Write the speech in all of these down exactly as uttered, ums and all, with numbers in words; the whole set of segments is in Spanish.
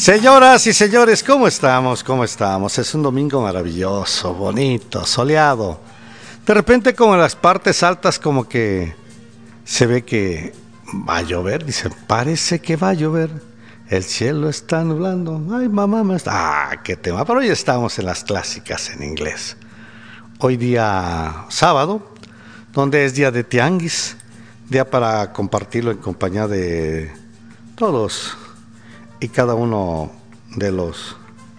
Señoras y señores, ¿cómo estamos? ¿Cómo estamos? Es un domingo maravilloso, bonito, soleado. De repente, como en las partes altas, como que se ve que va a llover. Dicen, parece que va a llover. El cielo está nublando. Ay, mamá, me está... Ah, qué tema. Pero hoy estamos en las clásicas en inglés. Hoy día sábado, donde es día de tianguis, día para compartirlo en compañía de todos y cada uno de los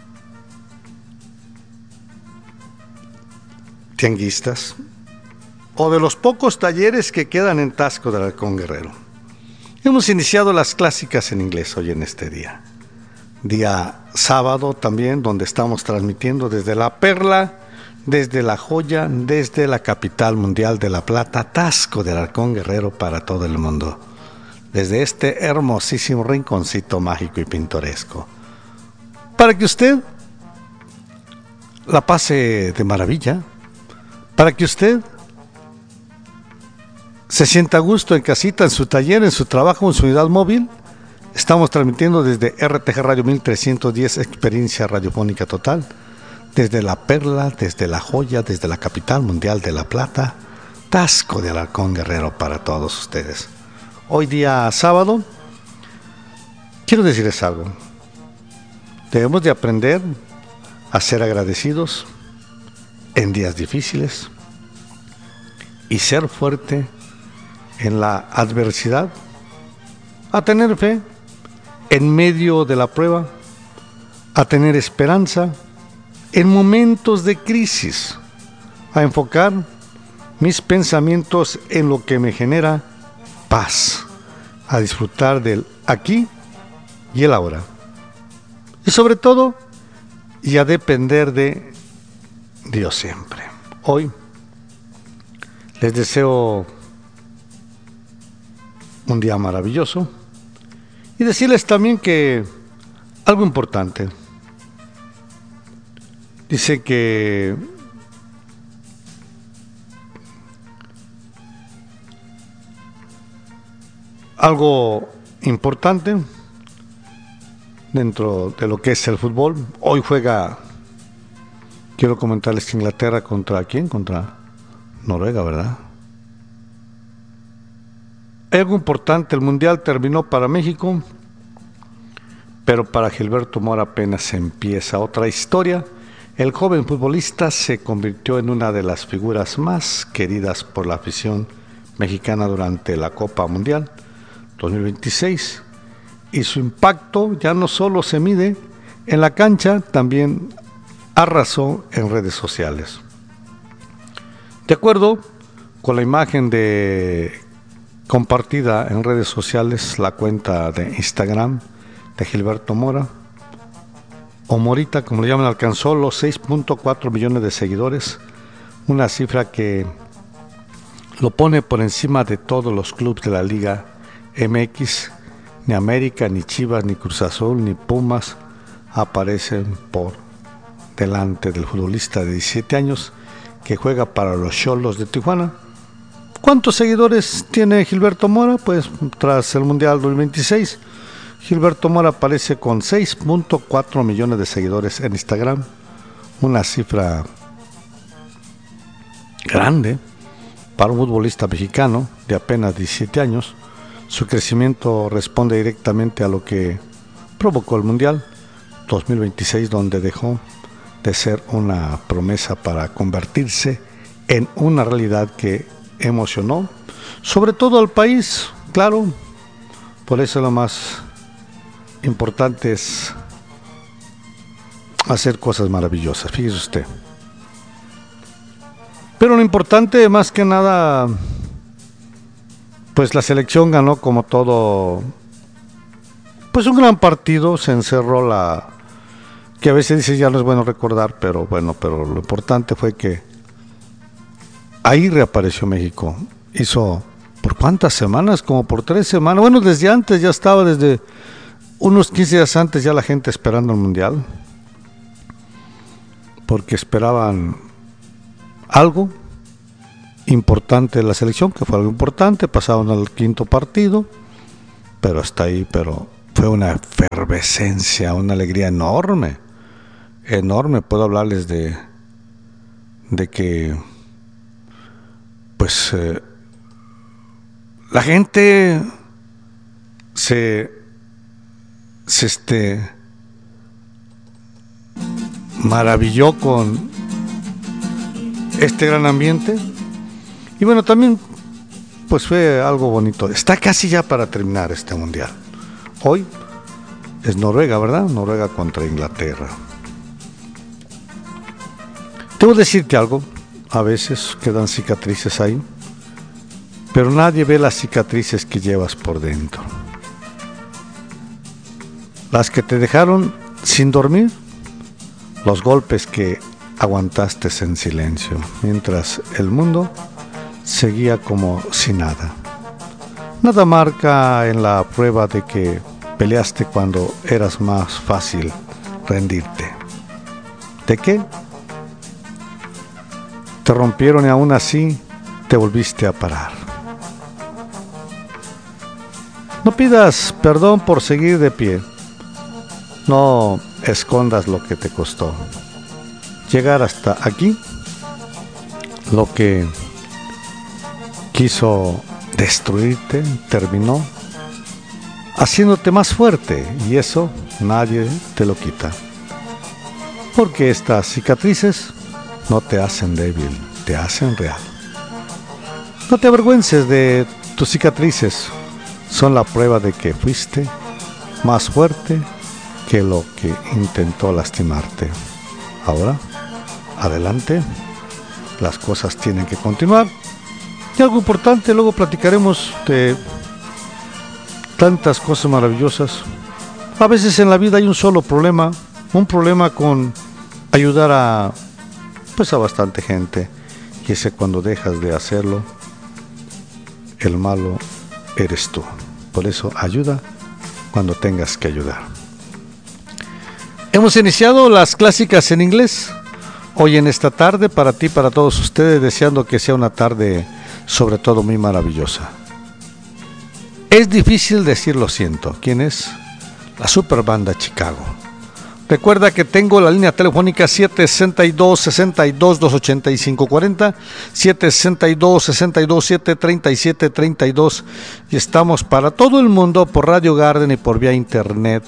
tianguistas o de los pocos talleres que quedan en Taxco del Halcón Guerrero. Hemos iniciado las clásicas en inglés hoy en este día. Día sábado también, donde estamos transmitiendo desde La Perla, desde La Joya, desde la capital mundial de la plata, Taxco del Halcón Guerrero para todo el mundo. Desde este hermosísimo rinconcito mágico y pintoresco. Para que usted la pase de maravilla, para que usted se sienta a gusto en casita, en su taller, en su trabajo, en su unidad móvil. Estamos transmitiendo desde R T G Radio mil trescientos diez, experiencia radiofónica total, desde La Perla, desde La Joya, desde la capital mundial de la plata, Taxco del Halcón Guerrero para todos ustedes. Hoy día sábado, quiero decirles algo. Debemos de aprender a ser agradecidos en días difíciles y ser fuerte en la adversidad, a tener fe en medio de la prueba, a tener esperanza en momentos de crisis, a enfocar mis pensamientos en lo que me genera paz, a disfrutar del aquí y el ahora, y sobre todo, y a depender de Dios siempre. Hoy les deseo un día maravilloso y decirles también que algo importante. Dice que algo importante dentro de lo que es el fútbol. Hoy juega, quiero comentarles, Inglaterra contra ¿quién? Contra Noruega, ¿verdad? Algo importante, el Mundial terminó para México, pero para Gilberto Mora apenas empieza otra historia. El joven futbolista se convirtió en una de las figuras más queridas por la afición mexicana durante la Copa Mundial dos mil veintiséis, y su impacto ya no solo se mide en la cancha, también arrasó en redes sociales. De acuerdo con la imagen de compartida en redes sociales, la cuenta de Instagram de Gilberto Mora, o Morita como le llaman, alcanzó los seis punto cuatro millones de seguidores, una cifra que lo pone por encima de todos los clubes de la Liga M X. Ni América, ni Chivas, ni Cruz Azul, ni Pumas aparecen por delante del futbolista de diecisiete años que juega para los Xolos de Tijuana. ¿Cuántos seguidores tiene Gilberto Mora? Pues tras el Mundial dos mil veintiséis, Gilberto Mora aparece con seis punto cuatro millones de seguidores en Instagram, una cifra grande para un futbolista mexicano de apenas diecisiete años. Su crecimiento responde directamente a lo que provocó el Mundial dos mil veintiséis, donde dejó de ser una promesa para convertirse en una realidad que emocionó, sobre todo al país, claro. Por eso lo más importante es hacer cosas maravillosas, fíjese usted. Pero lo importante, más que nada, pues la selección ganó como todo, pues un gran partido, se encerró la, que a veces dice ya no es bueno recordar, pero bueno, pero lo importante fue que ahí reapareció México. Hizo, ¿por cuántas semanas? Como por tres semanas. Bueno, desde antes ya estaba, desde unos quince días antes ya la gente esperando el Mundial. Porque esperaban algo importante de la selección, que fue algo importante. Pasaron al quinto partido, pero hasta ahí, pero fue una efervescencia, una alegría enorme, enorme. Puedo hablarles de, de que, pues, eh, la gente se, se este, maravilló con este gran ambiente. Y bueno, también pues fue algo bonito. Está casi ya para terminar este mundial. Hoy es Noruega, ¿verdad? Noruega contra Inglaterra. Debo decirte algo, a veces quedan cicatrices ahí, pero nadie ve las cicatrices que llevas por dentro. Las que te dejaron sin dormir, los golpes que aguantaste en silencio, mientras el mundo seguía como si nada. Nada marca en la prueba de que peleaste cuando eras más fácil rendirte. ¿De qué? Te rompieron y aún así te volviste a parar. No pidas perdón por seguir de pie. No escondas lo que te costó llegar hasta aquí, lo que quiso destruirte terminó haciéndote más fuerte, y eso nadie te lo quita, porque estas cicatrices no te hacen débil, te hacen real. No te avergüences de tus cicatrices, son la prueba de que fuiste más fuerte que lo que intentó lastimarte. Ahora, adelante, las cosas tienen que continuar. Y algo importante, luego platicaremos de tantas cosas maravillosas. A veces en la vida hay un solo problema, un problema con ayudar a, pues a bastante gente. Y ese cuando dejas de hacerlo, el malo eres tú. Por eso ayuda cuando tengas que ayudar. Hemos iniciado las clásicas en inglés hoy en esta tarde para ti, para todos ustedes, deseando que sea una tarde sobre todo muy maravillosa. Es difícil decir lo siento. ¿Quién es? La super banda Chicago. Recuerda que tengo la línea telefónica siete seis dos, seis dos, dos ocho cinco cuatro cero, siete seis dos, seis dos, siete tres siete tres dos, y estamos para todo el mundo por Radio Garden y por vía internet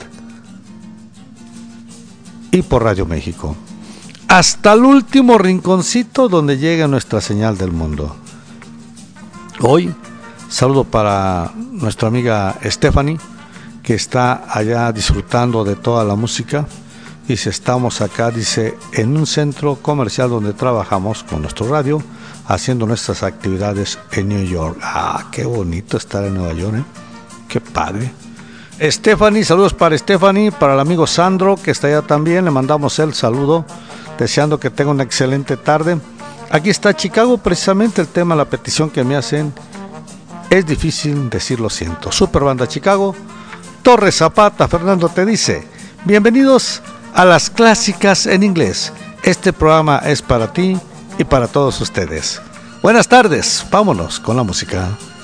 y por Radio México, hasta el último rinconcito donde llega nuestra señal del mundo. Hoy saludo para nuestra amiga Stephanie, que está allá disfrutando de toda la música. Dice, estamos acá, dice, en un centro comercial donde trabajamos con nuestro radio, haciendo nuestras actividades en New York. Ah, qué bonito estar en Nueva York, ¿eh? Qué padre. Stephanie, saludos para Stephanie, para el amigo Sandro, que está allá también, le mandamos el saludo, deseando que tenga una excelente tarde. Aquí está Chicago, precisamente el tema, la petición que me hacen, es difícil decir lo siento. Super banda Chicago. Torres Zapata, Fernando te dice, bienvenidos a las clásicas en inglés. Este programa es para ti y para todos ustedes. Buenas tardes, vámonos con la música.